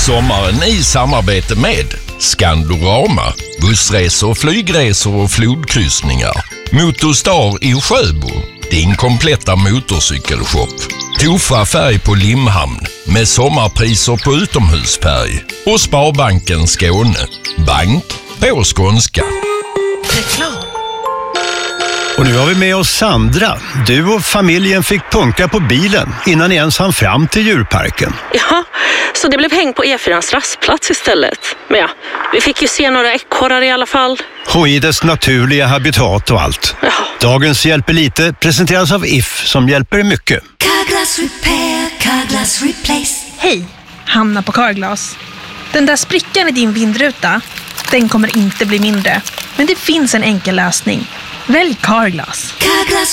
sommaren i samarbete med Skandorama, bussresor, flygresor och flodkryssningar. Motorstar i Sjöbo, din kompletta motorcykelshop. Tofa färg på Limhamn med sommarpriser på utomhusfärg. Och Sparbanken Skåne, bank på skånska. Reklam. Och nu har vi med oss Sandra. Du och familjen fick punka på bilen innan ni ens hann fram till djurparken. Ja, så det blev häng på E4:ans rastplats istället. Men ja, vi fick ju se några ekorrar i alla fall. Och i dess naturliga habitat och allt. Ja. Dagens Hjälper lite presenteras av If som hjälper mycket. Carglass repair, Carglass replace. Hej, Hanna på Carglass. Den där sprickan i din vindruta, den kommer inte bli mindre. Men det finns en enkel lösning. Välj Carglass. Carglass